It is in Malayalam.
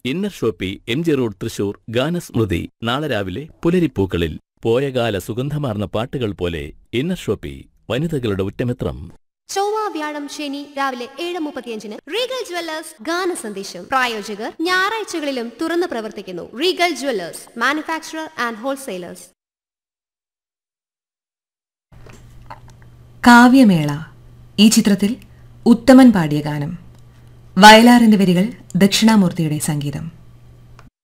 Inner Shopee MG road Thrissur ഗാനസ്മൃതി നാളെ രാവിലെ പുലരിപ്പൂക്കളിൽ പോയകാല സുഗന്ധമാർന്ന പാട്ടുകൾ പോലെ ഇന്നർ ഷോപ്പി വനിതകളുടെ ഉറ്റമിത്രം. ചൊവ്വ വ്യാഴം ശനി രാവിലെ 7:35 റീഗൽ ജ്വല്ലേഴ്സ് ഗാന സന്ദേശം. പ്രായോജകർ ഞായറാഴ്ചകളിലും തുറന്നു പ്രവർത്തിക്കുന്നു. Regal Jewellers manufacturer and wholesalers. Kavyamela ഈ ചിത്രത്തിൽ ഉത്തമൻ പാടിയ ഗാനം. വയലാറിന്റെ വരികൾ, ദക്ഷിണാമൂർത്തിയുടെ സംഗീതം.